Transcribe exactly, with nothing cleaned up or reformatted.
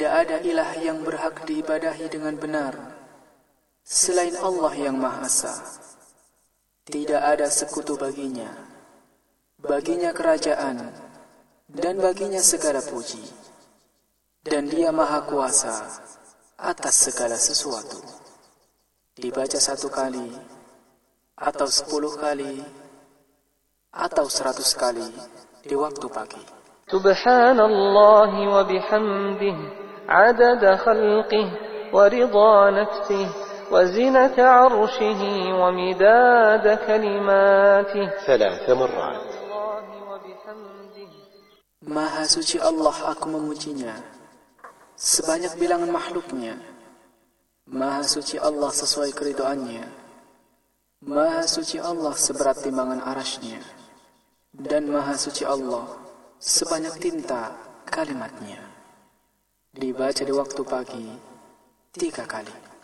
Tidak ada ilah yang berhak diibadahi dengan benar selain Allah yang Maha Esa. Tidak ada sekutu baginya. Baginya kerajaan dan baginya segala puji. Dan Dia Maha Kuasa atas segala sesuatu. Dibaca satu kali, atau sepuluh kali, atau seratus kali di waktu pagi. Subhanallah wa bihamdih, adada khalqih wa ridha nafsih, wa zinata arshih wa midada kalimatih. ثلاث مرات. Maha suci Allah, aku memujinya sebanyak bilangan makhluknya. Maha suci Allah sesuai keridoannya. Maha suci Allah seberat timbangan arasnya. Dan Maha suci Allah sebanyak tinta kalimatnya. Dibaca di waktu pagi tiga kali.